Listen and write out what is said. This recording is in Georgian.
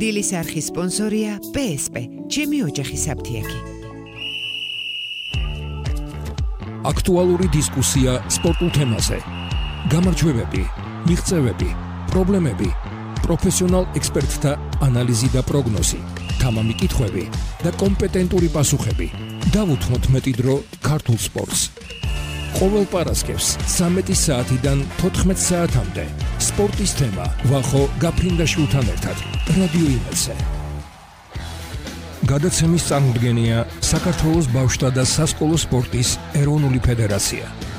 დილის არხის სპონსორია PSP, ჩემი ოჯახის საფთიაქი. აქტუალური დისკუსია სპორტულ თემაზე. გამარჯვებები, მიღწევები, პრობლემები, პროფესიონალ ექსპერტთა ანალიზი და პროგნოზი, თამამი კითხვები და კომპეტენტური პასუხები. დავუთმოთ მეტი დრო ქართულ სპორტს. ყოველ პარასკევს 13 საათიდან 14 საათამდე სპორტის თემა ვახო გაფრინდაშვილთან ერთად რადიო იმედზე. გადაცემის წარმოდგენია საქართველოს ბავშვთა და სასკოლო სპორტის ეროვნული ფედერაცია.